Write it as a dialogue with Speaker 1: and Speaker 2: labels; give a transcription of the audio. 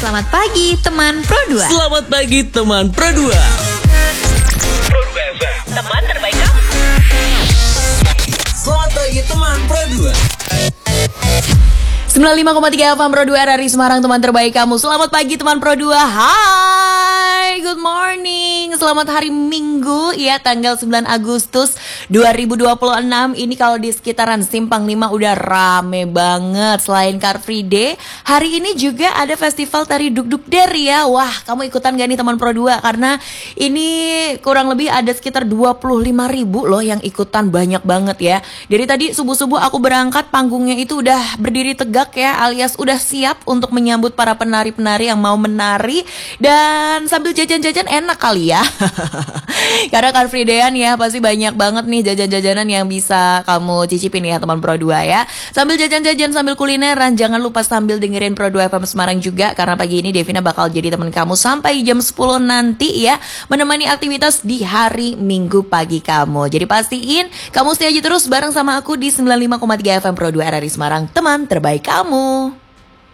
Speaker 1: Selamat pagi teman Pro 2.
Speaker 2: Selamat pagi teman Pro 2.
Speaker 3: Pro 2 FM, teman terbaik kamu.
Speaker 2: Selamat pagi teman Pro 2.
Speaker 1: 95,3 FM Pro 2 RRI Semarang, teman terbaik kamu. Selamat pagi teman Pro 2. Hai, good morning. Selamat hari Minggu ya, tanggal 9 Agustus 2026. Ini kalau di sekitaran Simpang 5 udah rame banget. Selain Car Free Day, hari ini juga ada festival tari Duk-Duk Der ya. Wah, kamu ikutan gak nih teman Pro 2? Karena ini kurang lebih ada sekitar 25.000 loh yang ikutan, banyak banget ya. Dari tadi subuh-subuh aku berangkat, panggungnya itu udah berdiri tegak ya, alias udah siap untuk menyambut para penari-penari yang mau menari. Dan sambil jajan-jajan enak kali ya. Karena Car Free Day-an ya, pasti banyak banget nih jajan-jajanan yang bisa kamu cicipin ya teman Pro 2 ya. Sambil jajan-jajan, sambil kulineran, jangan lupa sambil dengerin Pro 2 FM Semarang juga. Karena pagi ini Devina bakal jadi teman kamu sampai jam 10 nanti ya, menemani aktivitas di hari Minggu pagi kamu. Jadi pastiin kamu stay aja terus bareng sama aku di 95,3 FM Pro 2 RRI Semarang, teman terbaik kamu.